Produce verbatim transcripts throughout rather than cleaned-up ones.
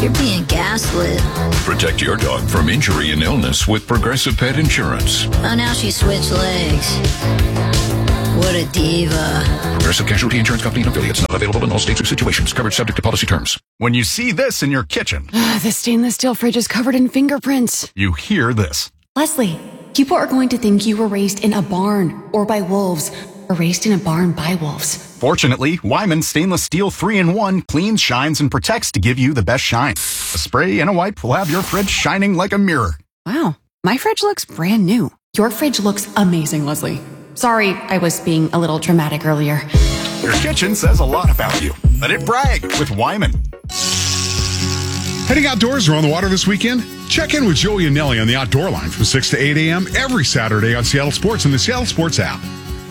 You're being gaslit. Protect your dog from injury and illness with Progressive Pet Insurance. Oh, now she switched legs. What a diva. Progressive Casualty Insurance Company and affiliates. Not available in all states or situations. Coverage subject to policy terms. When you see this in your kitchen, the stainless steel fridge is covered in fingerprints. You hear this. Leslie, people are going to think you were raised in a barn or by wolves or raised in a barn by wolves. Fortunately, Wyman Stainless Steel three in one cleans, shines, and protects to give you the best shine. A spray and a wipe will have your fridge shining like a mirror. Wow, my fridge looks brand new. Your fridge looks amazing, Leslie. Sorry, I was being a little dramatic earlier. Your kitchen says a lot about you. Let it brag with Wyman. Heading outdoors or on the water this weekend? Check in with Joey and Nelly on the Outdoor Line from six to eight a.m. every Saturday on Seattle Sports and the Seattle Sports app.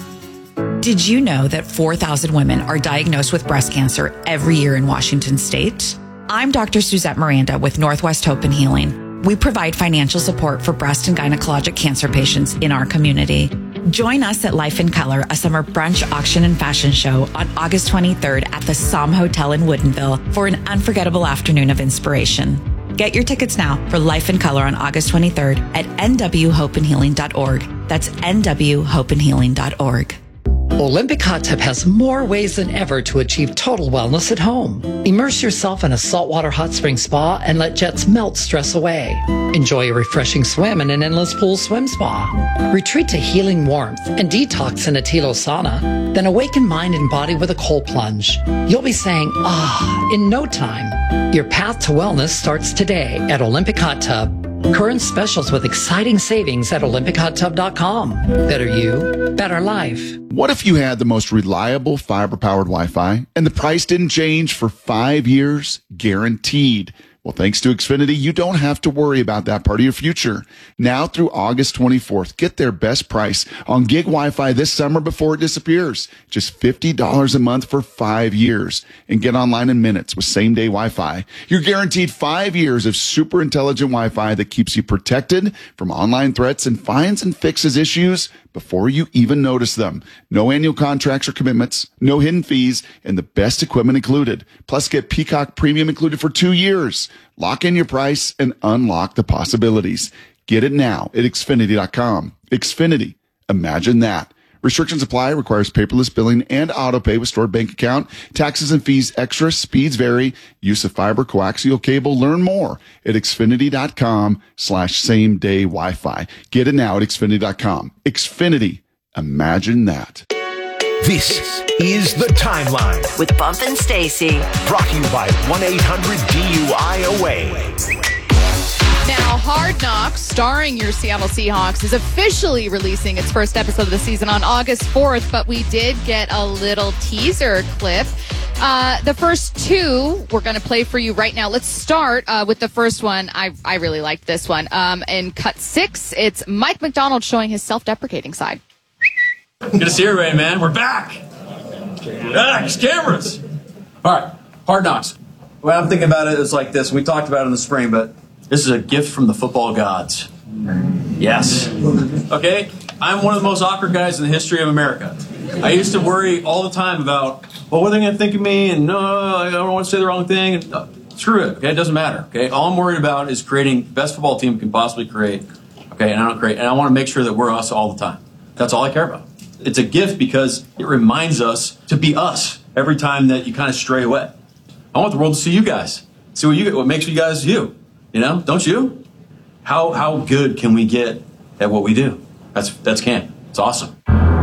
Did you know that four thousand women are diagnosed with breast cancer every year in Washington state? I'm Doctor Suzette Miranda with Northwest Hope and Healing. We provide financial support for breast and gynecologic cancer patients in our community. Join us at Life in Color, a summer brunch, auction, and fashion show on August twenty-third at the Somme Hotel in Woodinville for an unforgettable afternoon of inspiration. Get your tickets now for Life in Color on August twenty-third at n w hope and healing dot org. That's n w hope and healing dot org. Olympic Hot Tub has more ways than ever to achieve total wellness at home. Immerse yourself in a saltwater hot spring spa and let jets melt stress away. Enjoy a refreshing swim in an endless pool swim spa. Retreat to healing warmth and detox in a Tilo sauna. Then awaken mind and body with a cold plunge. You'll be saying, ah, in no time. Your path to wellness starts today at Olympic Hot Tub. Current specials with exciting savings at olympic hot tub dot com. Better you, better life. What if you had the most reliable fiber-powered Wi-Fi and the price didn't change for five years? Guaranteed. Well, thanks to Xfinity, you don't have to worry about that part of your future. Now through August twenty-fourth, get their best price on gig Wi-Fi this summer before it disappears. Just fifty dollars a month for five years. And get online in minutes with same-day Wi-Fi. You're guaranteed five years of super intelligent Wi-Fi that keeps you protected from online threats and finds and fixes issues before you even notice them. No annual contracts or commitments, no hidden fees, and the best equipment included. Plus, get Peacock Premium included for two years. Lock in your price and unlock the possibilities. Get it now at Xfinity dot com. Xfinity. Imagine that. Restrictions apply. Requires paperless billing and autopay with stored bank account. Taxes and fees extra. Speeds vary. Use of fiber coaxial cable. Learn more at Xfinity dot com slash same day Wi-Fi. Get it now at Xfinity dot com. Xfinity. Imagine that. This is The Timeline with Bump and Stacy. Brought to you by one eight hundred D U I A W A Y. Now, Hard Knocks, starring your Seattle Seahawks, is officially releasing its first episode of the season on August fourth, but we did get a little teaser clip. Uh, the first two we're going to play for you right now. Let's start uh, with the first one. I I really liked this one. Um, in cut six, it's Mike McDonald showing his self-deprecating side. Good to see everybody, man. We're back. Back. It's cameras. All right. Hard Knocks. The way I'm thinking about it is like this. We talked about it in the spring, but this is a gift from the football gods. Yes. Okay? I'm one of the most awkward guys in the history of America. I used to worry all the time about, well, what are they going to think of me? And no, I don't want to say the wrong thing. And, uh, screw it. Okay? It doesn't matter. Okay? All I'm worried about is creating the best football team we can possibly create. Okay? And I don't create. And I want to make sure that we're us all the time. That's all I care about. It's a gift because it reminds us to be us every time that you kind of stray away. I want the world to see you guys. See what you what makes you guys you. You know, don't you? How how good can we get at what we do? That's that's camp. It's awesome.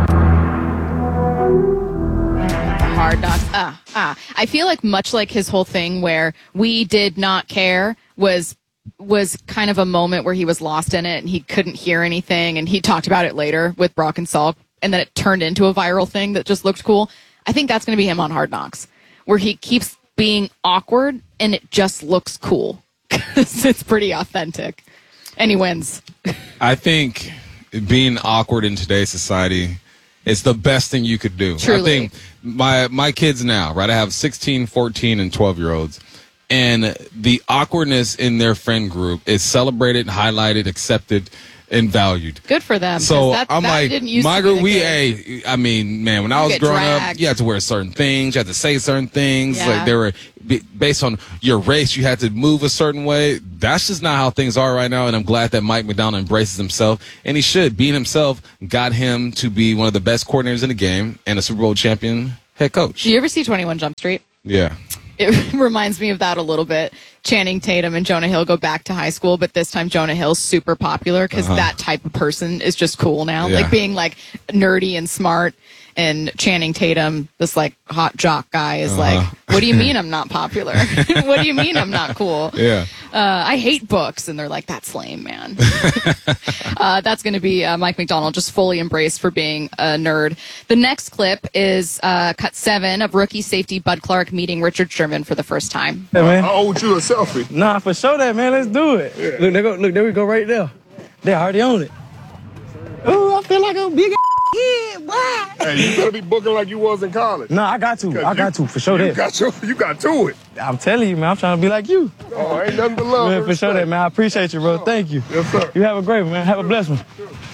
Hard Knocks. Ah, ah. I feel like much like his whole thing where we did not care was was kind of a moment where he was lost in it and he couldn't hear anything, and he talked about it later with Brock and Salk, and then it turned into a viral thing that just looked cool. I think that's going to be him on Hard Knocks, where he keeps being awkward and it just looks cool. It's pretty authentic. And he wins. I think being awkward in today's society is the best thing you could do. Truly. I think my my kids now, right, I have sixteen, fourteen, and twelve-year-olds. And the awkwardness in their friend group is celebrated, highlighted, accepted, and valued. Good for them. So that, I'm that like, didn't used my to be group, the we, case. hey, I mean, man, when I You was get growing dragged. up, you had to wear certain things, you had to say certain things. Yeah. Like they were b- based on your race, you had to move a certain way. That's just not how things are right now. And I'm glad that Mike Macdonald embraces himself, and he should. Being himself got him to be one of the best coordinators in the game and a Super Bowl champion head coach. Do you ever see twenty-one Jump Street? Yeah. It reminds me of that a little bit. Channing Tatum and Jonah Hill go back to high school, but this time Jonah Hill's super popular because Uh-huh. that type of person is just cool now. Yeah. Like being like nerdy and smart, and Channing Tatum, this like hot jock guy, is Uh-huh. like, what do you mean I'm not popular? What do you mean I'm not cool? Yeah. Uh, I hate books. And they're like, that's lame, man. uh, that's going to be uh, Mike Macdonald just fully embraced for being a nerd. The next clip is uh, cut seven of rookie safety Bud Clark meeting Richard Sherman for the first time. Hey, man. I owe you a selfie. Nah, for sure that, man. Let's do it. Yeah. Look, there go, look, there we go right there. They already own it. Ooh, I feel like a big kid, boy. Hey, you better be booking like you was in college. Nah, I got to. I got you, to, for sure you that. Got to, you got to it. I'm telling you, man, I'm trying to be like you. Oh, ain't nothing but love. Man, and for sure that, respect. man. I appreciate you, bro. Thank you. Yes, sir. You have a great one, man. Have a blessed one.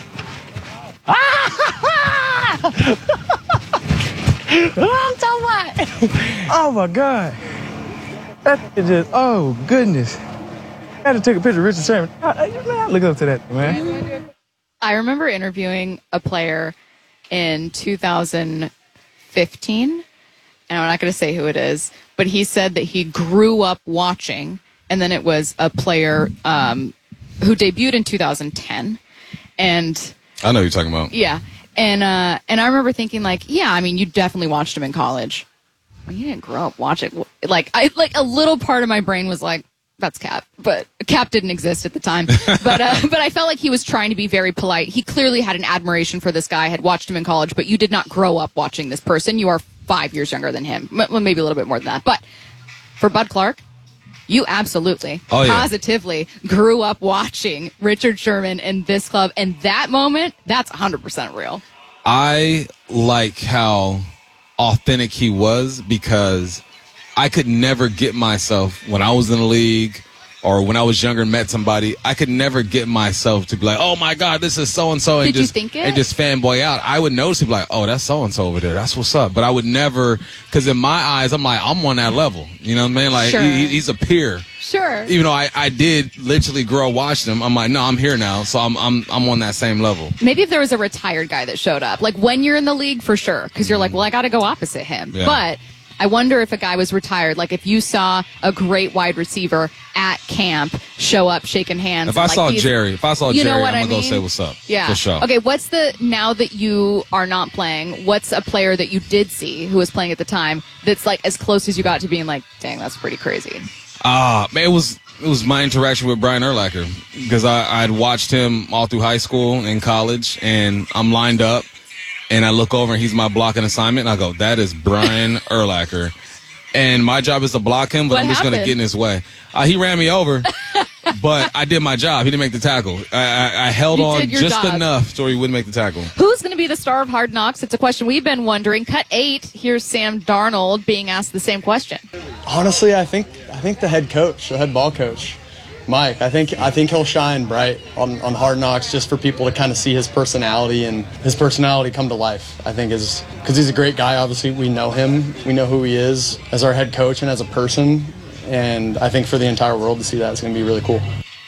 I'm talking about. Oh, my God. That is just, oh, goodness. I had to take a picture of Richard Sherman. I, I, man, I look up to that, man. I remember interviewing a player in two thousand fifteen, and I'm not going to say who it is, but he said that he grew up watching, and then it was a player um, who debuted in two thousand ten, and I know who you're talking about. yeah, and uh, and I remember thinking like, yeah, I mean, you definitely watched him in college. Well, you didn't grow up watching. Like, I like a little part of my brain was like, that's Cap, but Cap didn't exist at the time. But uh, but I felt like he was trying to be very polite. He clearly had an admiration for this guy, had watched him in college, but you did not grow up watching this person. You are five years younger than him, M- well, maybe a little bit more than that. But for Bud Clark, you absolutely, Oh, yeah. positively grew up watching Richard Sherman in this club, and that moment, that's one hundred percent real. I like how authentic he was because I could never get myself when I was in the league or when I was younger and met somebody, I could never get myself to be like, oh my God, this is so and so, and Did you just think it? and just fanboy out. I would notice and be like, oh, that's so and so over there. That's what's up. But I would never, because in my eyes, I'm like, I'm on that level. You know what I mean? Like Sure. he, he's a peer. Sure. Even though I, I did literally grow up watching him, I'm like, no, I'm here now, so I'm I'm I'm on that same level. Maybe if there was a retired guy that showed up, like when you're in the league, for sure, because you're like, well, I got to go opposite him. Yeah. But I wonder if a guy was retired, like if you saw a great wide receiver at camp show up, shaking hands. If and I like saw he's- Jerry, if I saw you know Jerry, what I'm I gonna go mean? say what's up. Yeah. For sure. Okay, what's the, now that you are not playing, what's a player that you did see who was playing at the time that's like as close as you got to being like, dang, that's pretty crazy? Ah, man, it was it was my interaction with Brian Urlacher because I I'd watched him all through high school and college, and I'm lined up, and I look over and he's my blocking assignment, and I go, that is Brian Urlacher, and my job is to block him, but What I'm just gonna happened? get in his way. Uh, he ran me over, but I did my job. He didn't make the tackle. I I, I held You on did your just job. enough so he wouldn't make the tackle. Who's going to be the star of Hard Knocks? It's a question we've been wondering. Cut eight, here's Sam Darnold being asked the same question. Honestly, I think I think the head coach, the head ball coach, Mike. I think I think he'll shine bright on, on Hard Knocks just for people to kind of see his personality and his personality come to life. I think is because he's a great guy. Obviously, we know him. We know who he is as our head coach and as a person. And I think for the entire world to see that is going to be really cool.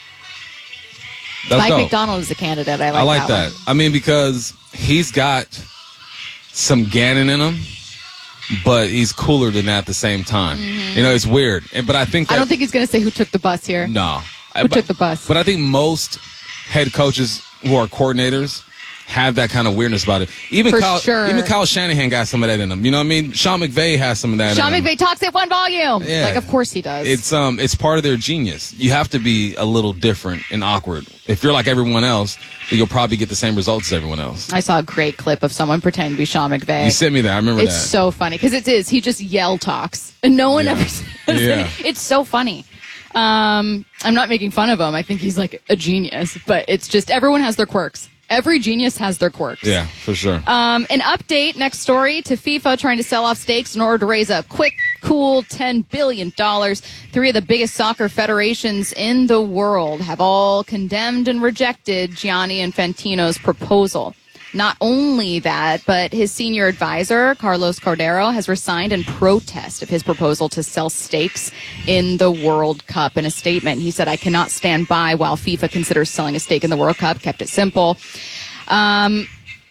That's Mike dope. McDonald is the candidate. I like, I like that. that. I mean, because he's got some Gannon in him, but he's cooler than that at the same time. You know, it's weird. And, but I think that, I don't think he's going to say who took the bus here. no. Who but, took the bus? But I think most head coaches who are coordinators have that kind of weirdness about it. Even For Kyle, sure. even Kyle Shanahan got some of that in him. You know what I mean? Sean McVay has some of that Sean in him. McVay talks at one volume. Yeah. Like, of course he does. It's um, it's part of their genius. You have to be a little different and awkward. If you're like everyone else, then you'll probably get the same results as everyone else. I saw a great clip of someone pretending to be Sean McVay. You sent me that. I remember It's that. so funny because it is. He just yell talks, and no one Yeah. ever says Yeah. it. It's so funny. Um, I'm not making fun of him. I think he's like a genius, but it's just everyone has their quirks. Every genius has their quirks. Yeah, for sure. Um, an update, next story, to FIFA trying to sell off stakes in order to raise a quick, cool ten billion dollars. Three of the biggest soccer federations in the world have all condemned and rejected Gianni Infantino's proposal. Not only that, but his senior advisor, Carlos Cordero, has resigned in protest of his proposal to sell stakes in the World Cup. In a statement, he said, I cannot stand by while FIFA considers selling a stake in the World Cup. Kept it simple. Um,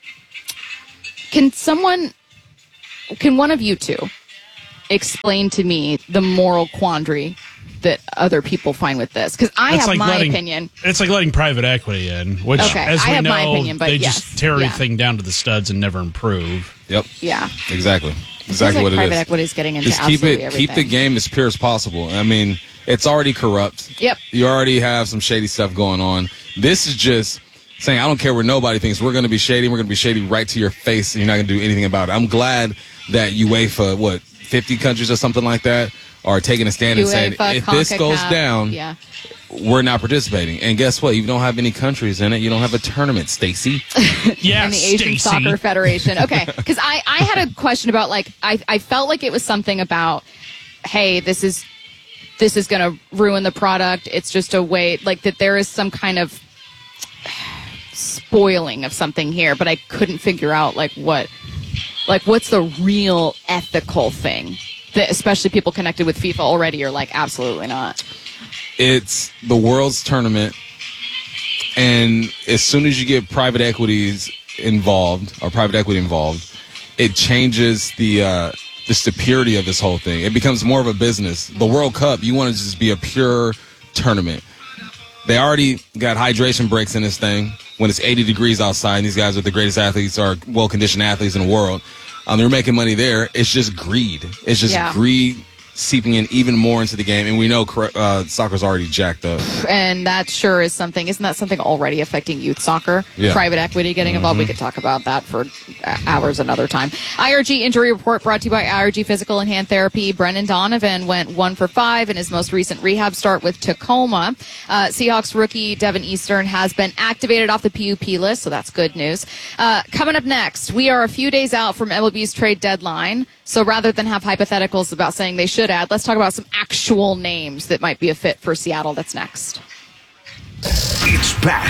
can someone, can one of you two explain to me the moral quandary that other people find with this? Because I That's have like my letting, opinion. It's like letting private equity in, which, Okay, as I we have know, my opinion, but they yes, just tear yeah. everything down to the studs and never improve. Yep. Yeah. Exactly. It Exactly feels like what it private is. equity is getting into Just keep absolutely it, everything. keep the game as pure as possible. I mean, it's already corrupt. Yep. You already have some shady stuff going on. This is just saying, I don't care what nobody thinks. We're going to be shady. We're going to be shady right to your face, and you're not going to do anything about it. I'm glad that UEFA, what, fifty countries or something like that, are taking a stand and saying, UEFA, if this goes CONCACAF, down, yeah. we're not participating. And guess what? You don't have any countries in it. You don't have a tournament, Stacy. Yeah, and the Asian Soccer Federation. Okay, because I, I had a question about, like, I, I felt like it was something about, hey, this is this is going to ruin the product. It's just a way, like, that there is some kind of spoiling of something here, but I couldn't figure out, like, what, like, what's the real ethical thing that especially people connected with FIFA already are like, absolutely not. It's the world's tournament, and as soon as you get private equities involved or private equity involved, it changes the uh, just the purity of this whole thing. It becomes more of a business. The World Cup, you want to just be a pure tournament. They already got hydration breaks in this thing when it's eighty degrees outside, and these guys are the greatest athletes or well-conditioned athletes in the world. Um, they're making money there. It's just greed. It's just Yeah. greed seeping in even more into the game, and we know uh, soccer's already jacked up. And that sure is something. Isn't that something already affecting youth soccer? Yeah. Private equity getting involved. Mhm. We could talk about that for hours another time. I R G injury report brought to you by I R G Physical and Hand Therapy. Brennan Donovan went one for five in his most recent rehab start with Tacoma. Uh, Seahawks rookie Devin Eastern has been activated off the P U P list, so that's good news. Uh, coming up next, we are a few days out from M L B's trade deadline. So rather than have hypotheticals about saying they should add, let's talk about some actual names that might be a fit for Seattle. That's next. It's back.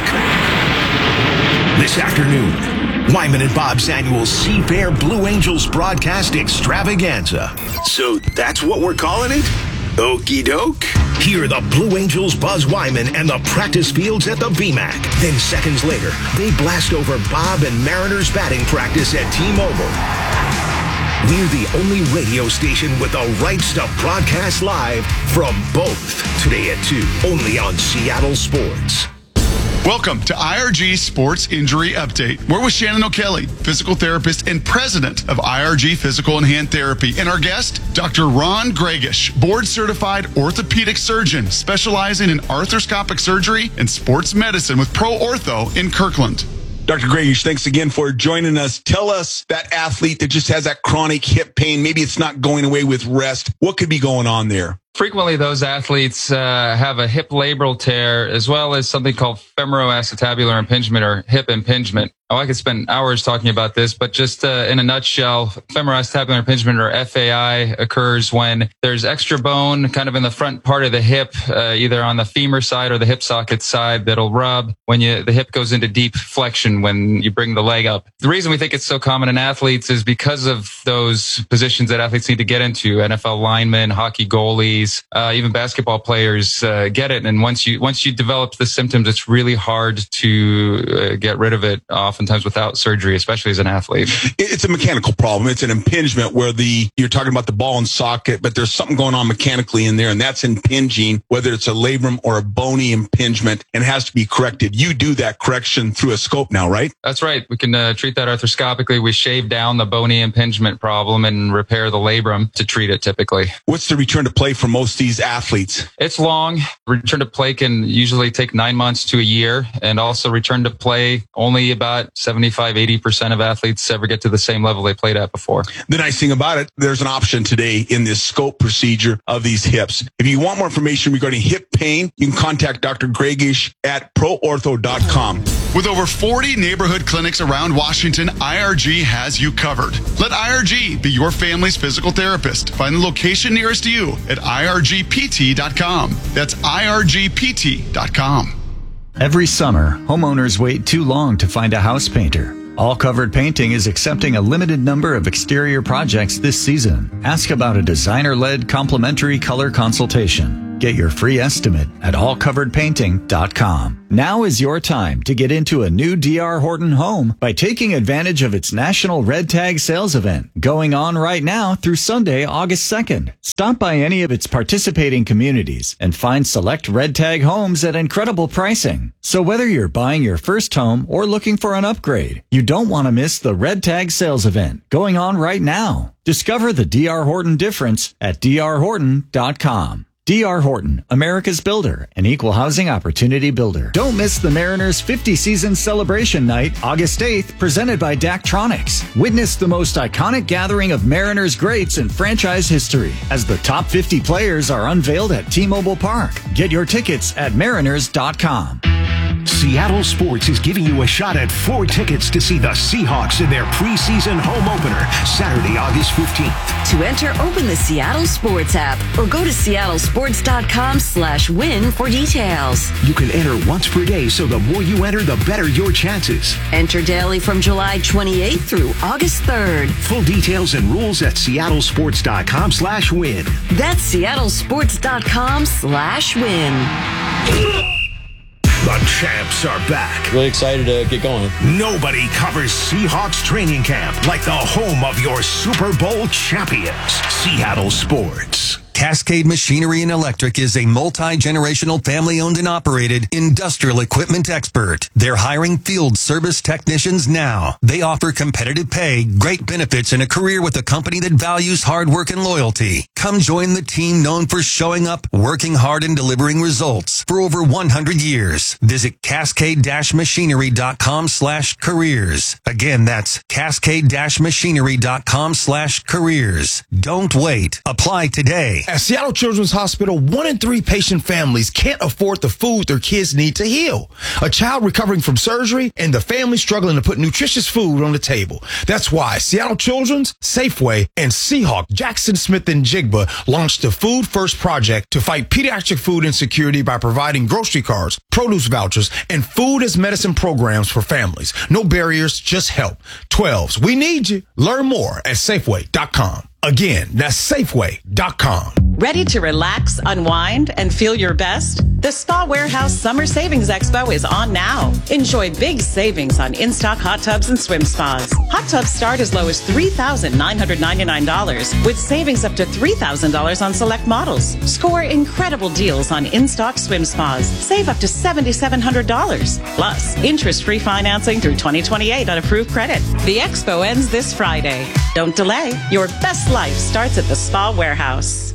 This afternoon, Wyman and Bob's annual Seafair Blue Angels broadcast extravaganza. So that's what we're calling it? Okie doke. Hear the Blue Angels buzz Wyman and the practice fields at the V MAC. Then seconds later, they blast over Bob and Mariners batting practice at T-Mobile. We're the only radio station with the rights to broadcast live from both. Today at two, only on Seattle Sports. Welcome to I R G Sports Injury Update. We're with Shannon O'Kelly, physical therapist and president of I R G Physical and Hand Therapy. And our guest, Doctor Ron Gregish, board-certified orthopedic surgeon specializing in arthroscopic surgery and sports medicine with Pro Ortho in Kirkland. Doctor Gregish, thanks again for joining us. Tell us that athlete that just has that chronic hip pain, maybe it's not going away with rest. What could be going on there? Frequently, those athletes uh, have a hip labral tear as well as something called femoroacetabular impingement or hip impingement. Oh, I could spend hours talking about this, but just uh, in a nutshell, femoroacetabular impingement or F A I occurs when there's extra bone kind of in the front part of the hip, uh, either on the femur side or the hip socket side that'll rub when you the hip goes into deep flexion when you bring the leg up. The reason we think it's so common in athletes is because of those positions that athletes need to get into. N F L linemen, hockey goalies, uh, even basketball players uh, get it. And once you once you develop the symptoms, it's really hard to uh, get rid of it off. Oftentimes without surgery, especially as an athlete. It's a mechanical problem. It's an impingement where the you're talking about the ball and socket, but there's something going on mechanically in there, and that's impinging, whether it's a labrum or a bony impingement, and it has to be corrected. You do that correction through a scope now, right? That's right. We can uh, treat that arthroscopically. We shave down the bony impingement problem and repair the labrum to treat it typically. What's the return to play for most of these athletes? It's long. Return to play can usually take nine months to a year. And also return to play, only about seventy-five, eighty percent of athletes ever get to the same level they played at before. The nice thing about it, there's an option today in this scope procedure of these hips. If you want more information regarding hip pain, you can contact Doctor Gregish at pro ortho dot com. With over forty neighborhood clinics around Washington, I R G has you covered. Let I R G be your family's physical therapist. Find the location nearest to you at I R G P T dot com. That's I R G P T dot com. Every summer, homeowners wait too long to find a house painter. All Covered Painting is accepting a limited number of exterior projects this season. Ask about a designer-led complimentary color consultation. Get your free estimate at all covered painting dot com. Now is your time to get into a new D R Horton home by taking advantage of its National Red Tag Sales Event going on right now through Sunday, August second. Stop by any of its participating communities and find select Red Tag homes at incredible pricing. So whether you're buying your first home or looking for an upgrade, you don't want to miss the Red Tag Sales Event going on right now. Discover the D R Horton difference at D R Horton dot com. D R Horton, America's builder, an equal housing opportunity builder. Don't miss the Mariners fifty season celebration night, August eighth, presented by Daktronics. Witness the most iconic gathering of Mariners greats in franchise history as the top fifty players are unveiled at T-Mobile Park. Get your tickets at mariners dot com. Seattle Sports is giving you a shot at four tickets to see the Seahawks in their preseason home opener, Saturday, August fifteenth. To enter, open the Seattle Sports app or go to seattle sports dot com slash win for details. You can enter once per day, so the more you enter, the better your chances. Enter daily from July twenty-eighth through August third. Full details and rules at seattle sports dot com slash win. That's seattle sports dot com slash win. The champs are back. Really excited to get going. Nobody covers Seahawks training camp like the home of your Super Bowl champions, Seattle Sports. Cascade Machinery and Electric is a multi-generational family-owned and operated industrial equipment expert. They're hiring field service technicians now. They offer competitive pay, great benefits, and a career with a company that values hard work and loyalty. Come join the team known for showing up, working hard, and delivering results for over one hundred years. Visit cascade-machinery.com slash careers. Again, that's cascade-machinery.com slash careers. Don't wait. Apply today. At Seattle Children's Hospital, one in three patient families can't afford the food their kids need to heal. A child recovering from surgery and the family struggling to put nutritious food on the table. That's why Seattle Children's, Safeway, and Seahawk Jackson Smith and Jigba launched the Food First Project to fight pediatric food insecurity by providing grocery cards, produce vouchers, and food as medicine programs for families. No barriers, just help. twelves, we need you. Learn more at Safeway dot com. Again, that's Safeway dot com. Ready to relax, unwind, and feel your best? The Spa Warehouse Summer Savings Expo is on now. Enjoy big savings on in-stock hot tubs and swim spas. Hot tubs start as low as three thousand nine hundred ninety-nine dollars, with savings up to three thousand dollars on select models. Score incredible deals on in-stock swim spas. Save up to seven thousand seven hundred dollars. Plus, interest-free financing through twenty twenty-eight on approved credit. The expo ends this Friday. Don't delay. Your best life starts at the Spa Warehouse.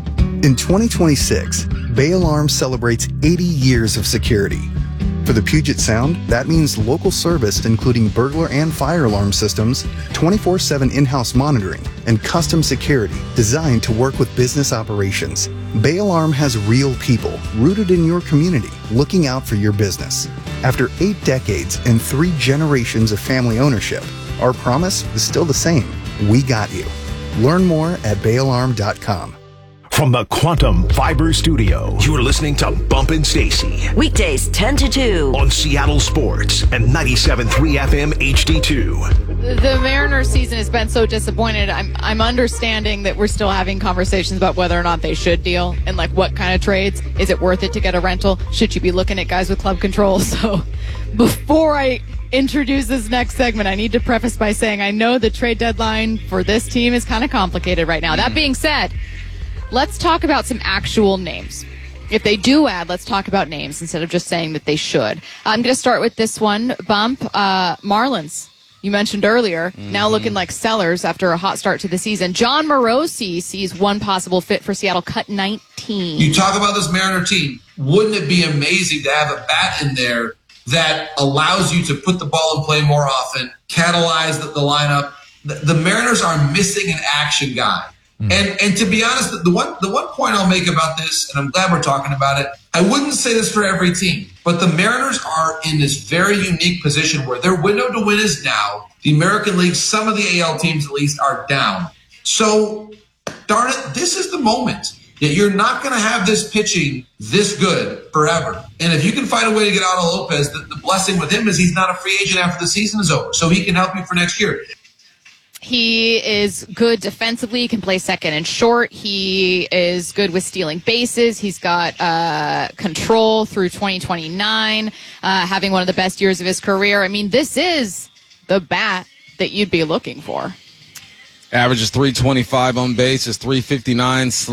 In twenty twenty-six, Bay Alarm celebrates eighty years of security. For the Puget Sound, that means local service including burglar and fire alarm systems, twenty-four seven in-house monitoring, and custom security designed to work with business operations. Bay Alarm has real people rooted in your community looking out for your business. After eight decades and three generations of family ownership, our promise is still the same. We got you. Learn more at bay alarm dot com. From the Quantum Fiber Studio, you're listening to Bump and Stacy. Weekdays ten to two. On Seattle Sports and ninety-seven point three F M H D two. The Mariners season has been so disappointed. I'm I'm understanding that we're still having conversations about whether or not they should deal and like what kind of trades. Is it worth it to get a rental? Should you be looking at guys with club control? So before I introduce this next segment, I need to preface by saying I know the trade deadline for this team is kind of complicated right now. That being said, let's talk about some actual names. If they do add, let's talk about names instead of just saying that they should. I'm going to start with this one, Bump. Uh, Marlins you mentioned earlier, mm-hmm. now looking like sellers after a hot start to the season. John Morosi sees one possible fit for Seattle, cut nineteen. You talk about this Mariner team. Wouldn't it be amazing to have a bat in there that allows you to put the ball in play more often, catalyze the, the lineup? The, the Mariners are missing an action guy. Mm. And and to be honest, the one the one point I'll make about this, and I'm glad we're talking about it, I wouldn't say this for every team, but the Mariners are in this very unique position where their window to win is now. The American League, some of the A L teams at least, are down. So, darn it, this is the moment that you're not going to have this pitching this good forever. And if you can find a way to get Otto Lopez, the, the blessing with him is he's not a free agent after the season is over, so he can help you for next year. He is good defensively. He can play second and short. He is good with stealing bases. He's got uh, control through twenty twenty-nine, uh, having one of the best years of his career. I mean, this is the bat that you'd be looking for. Averages three twenty-five on base, is three fifty-nine.